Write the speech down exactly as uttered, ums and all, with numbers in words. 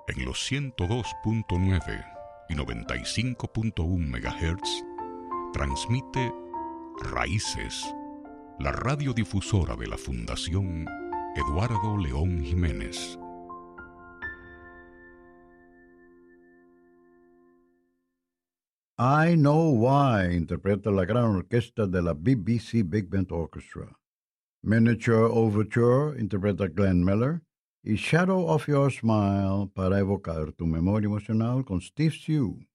En los ciento dos punto nueve y noventa y cinco punto uno megahertz transmite Raíces, la radiodifusora de la Fundación Eduardo León Jiménez. I Know Why interpreta la gran orquesta de la B B C Big Band Orchestra. Miniature Overture interpreta Glenn Miller y Shadow of Your Smile para evocar tu memoria emocional con Steve Sue.